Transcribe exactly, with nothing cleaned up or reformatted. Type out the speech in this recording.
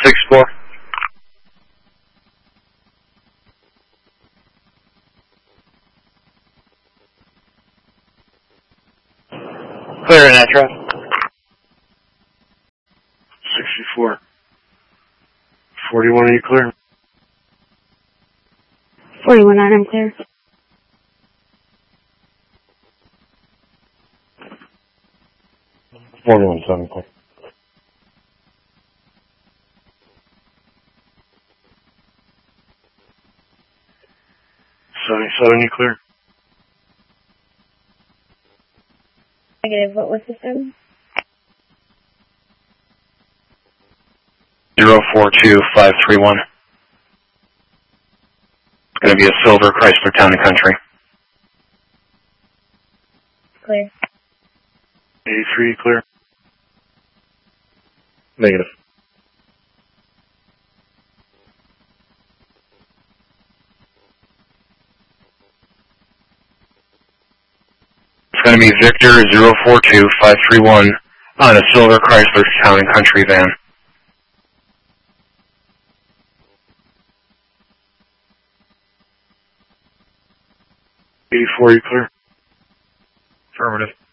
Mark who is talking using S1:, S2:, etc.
S1: six four. Clear in address.
S2: sixty-four. forty-one, are you clear?
S3: forty-one nine, I'm clear.
S2: forty-one seven, clear. seventy-seven, you clear?
S3: Negative, what was the seven?
S1: Zero four two five three one. It's going to be a silver Chrysler Town and Country.
S3: Clear.
S2: eighty-three, you clear?
S1: Negative. It's going to be Victor zero four two five three one on a silver Chrysler Town and Country van.
S2: eighty-four, you clear?
S1: Affirmative.